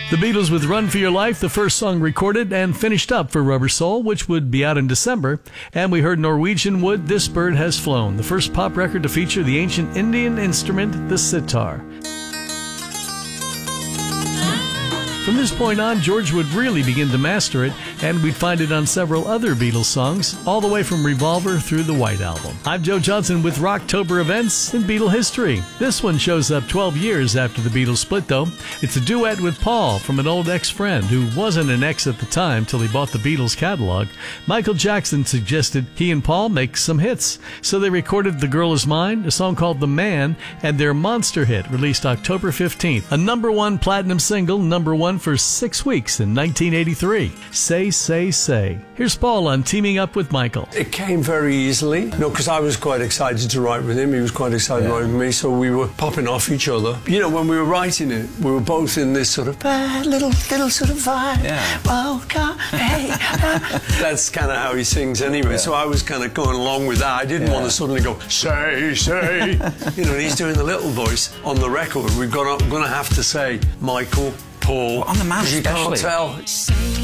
The Beatles with Run for Your Life, the first song recorded and finished up for Rubber Soul, which would be out in December. And we heard Norwegian Wood, This Bird Has Flown, the first pop record to feature the ancient Indian instrument, the sitar. From this point on, George would really begin to master it, and we'd find it on several other Beatles songs, all the way from Revolver through the White Album. I'm Joe Johnson with Rocktober events in Beatle history. This one shows up 12 years after the Beatles split, though. It's a duet with Paul from an old ex-friend who wasn't an ex at the time till he bought the Beatles catalog. Michael Jackson suggested he and Paul make some hits, so they recorded The Girl Is Mine, a song called The Man, and their monster hit released October 15th, a #1 platinum single, #1 for 6 weeks in 1983. Say, Say, Say. Here's Paul on teaming up with Michael. It came very easily. No, because I was quite excited to write with him. He was quite excited to write with me, so we were popping off each other. You know, when we were writing it, we were both in this sort of little sort of vibe. Yeah. Oh, God, hey. That's kind of how he sings anyway. Yeah. So I was kind of going along with that. I didn't want to suddenly go, say, say. You know, and he's doing the little voice on the record. We're going to have to say Michael, Paul. Well, on the mash, you especially. can't tell.